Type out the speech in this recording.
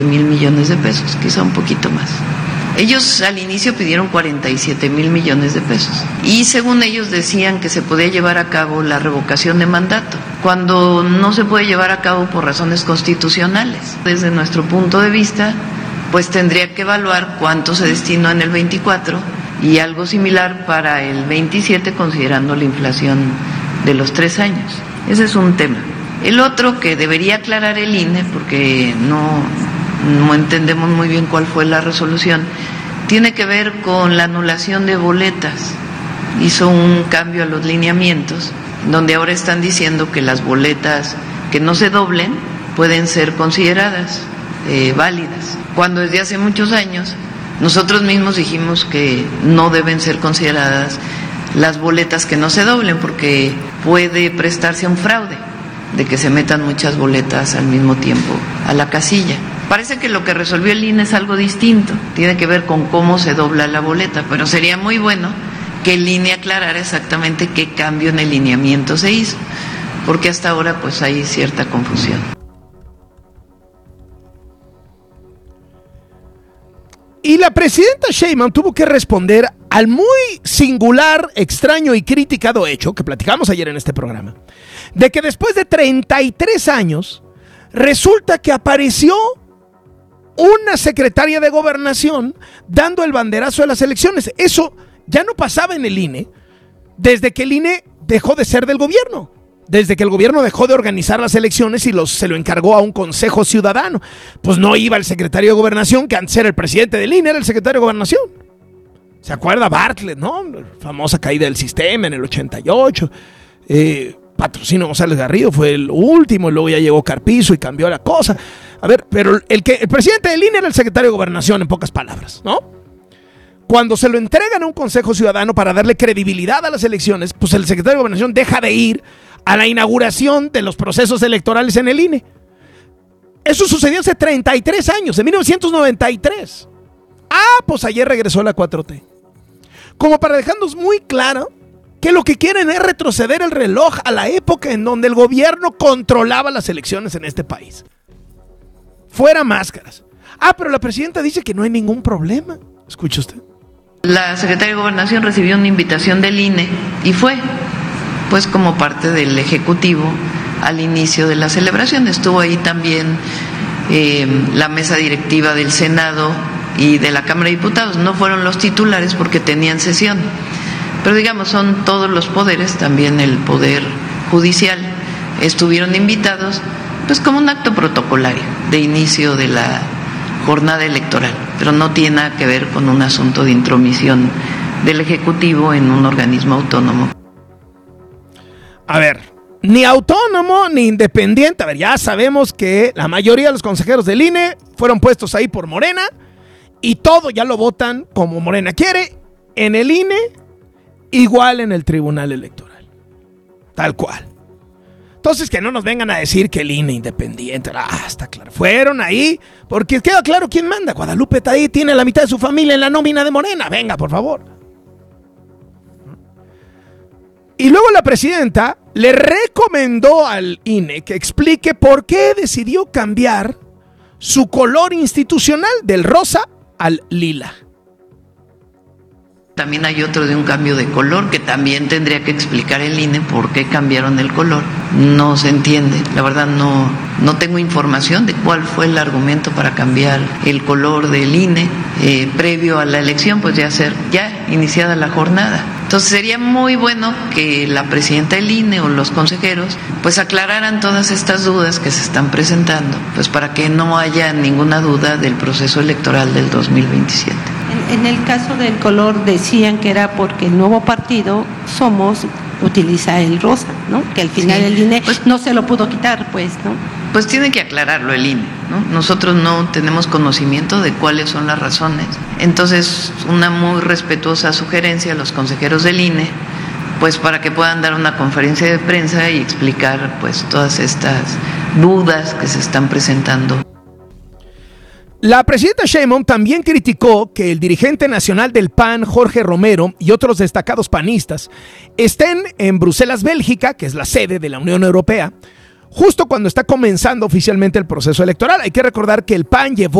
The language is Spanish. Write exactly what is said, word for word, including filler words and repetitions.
mil millones de pesos, quizá un poquito más. Ellos al inicio pidieron cuarenta y siete mil millones de pesos y según ellos decían que se podía llevar a cabo la revocación de mandato, cuando no se puede llevar a cabo por razones constitucionales. Desde nuestro punto de vista, pues tendría que evaluar cuánto se destinó en el veinticuatro y algo similar para el veintisiete, considerando la inflación de los tres años. Ese es un tema. El otro que debería aclarar el I N E, porque no, no entendemos muy bien cuál fue la resolución, tiene que ver con la anulación de boletas. Hizo un cambio a los lineamientos, donde ahora están diciendo que las boletas que no se doblen pueden ser consideradas eh, válidas, cuando desde hace muchos años nosotros mismos dijimos que no deben ser consideradas las boletas que no se doblen, porque puede prestarse a un fraude, de que se metan muchas boletas al mismo tiempo a la casilla. Parece que lo que resolvió el I N E es algo distinto, tiene que ver con cómo se dobla la boleta, pero sería muy bueno que el I N E aclarara exactamente qué cambio en el lineamiento se hizo, porque hasta ahora pues hay cierta confusión. Y la presidenta Sheinbaum tuvo que responder al muy singular, extraño y criticado hecho que platicamos ayer en este programa, de que después de treinta y tres años resulta que apareció una secretaria de Gobernación dando el banderazo de las elecciones. Eso ya no pasaba en el I N E desde que el I N E dejó de ser del gobierno, desde que el gobierno dejó de organizar las elecciones y los, se lo encargó a un consejo ciudadano. Pues no iba el secretario de Gobernación, que antes era el presidente del I N E, era el secretario de Gobernación. ¿Se acuerda Bartlett, no? La famosa caída del sistema en el ochenta y ocho. Eh, Patrocinio González Garrido fue el último, y luego ya llegó Carpizo y cambió la cosa. A ver, pero el, que, el presidente del I N E era el secretario de Gobernación, en pocas palabras, ¿no? Cuando se lo entregan a un consejo ciudadano para darle credibilidad a las elecciones, pues el secretario de Gobernación deja de ir a la inauguración de los procesos electorales en el I N E. Eso sucedió hace treinta y tres años, en mil novecientos noventa y tres. Ah, pues ayer regresó la cuatro T. Como para dejarnos muy claro que lo que quieren es retroceder el reloj a la época en donde el gobierno controlaba las elecciones en este país. Fuera máscaras. Ah, pero la presidenta dice que no hay ningún problema. Escuche usted. La secretaria de Gobernación recibió una invitación del I N E y fue, pues como parte del Ejecutivo, al inicio de la celebración. Estuvo ahí también eh, la mesa directiva del Senado y de la Cámara de Diputados. No fueron los titulares porque tenían sesión, pero digamos son todos los poderes, también el Poder Judicial, estuvieron invitados, pues como un acto protocolario de inicio de la jornada electoral, pero no tiene nada que ver con un asunto de intromisión del Ejecutivo en un organismo autónomo. A ver, ni autónomo ni independiente. A ver, ya sabemos que la mayoría de los consejeros del I N E fueron puestos ahí por Morena y todo ya lo votan como Morena quiere, en el I N E, igual en el Tribunal Electoral. Tal cual. Entonces que no nos vengan a decir que el I N E independiente. Ah, está claro. Fueron ahí porque queda claro quién manda. Guadalupe Tadí tiene la mitad de su familia en la nómina de Morena. Venga, por favor. Y luego la presidenta le recomendó al I N E que explique por qué decidió cambiar su color institucional del rosa al lila. También hay otro de un cambio de color que también tendría que explicar el I N E por qué cambiaron el color. No se entiende, la verdad no, no tengo información de cuál fue el argumento para cambiar el color del I N E eh, previo a la elección, pues ya ser ya iniciada la jornada. Entonces sería muy bueno que la presidenta del I N E o los consejeros pues aclararan todas estas dudas que se están presentando, pues para que no haya ninguna duda del proceso electoral del dos mil veintisiete. En el caso del color decían que era porque el nuevo partido Somos utiliza el rosa, ¿no? Que al final sí. El I N E pues, no se lo pudo quitar, pues, ¿no? Pues tiene que aclararlo el I N E, ¿no? Nosotros no tenemos conocimiento de cuáles son las razones. Entonces, una muy respetuosa sugerencia a los consejeros del I N E, pues para que puedan dar una conferencia de prensa y explicar pues todas estas dudas que se están presentando. La presidenta Sheinbaum también criticó que el dirigente nacional del P A N, Jorge Romero, y otros destacados panistas estén en Bruselas, Bélgica, que es la sede de la Unión Europea, justo cuando está comenzando oficialmente el proceso electoral. Hay que recordar que el P A N llevó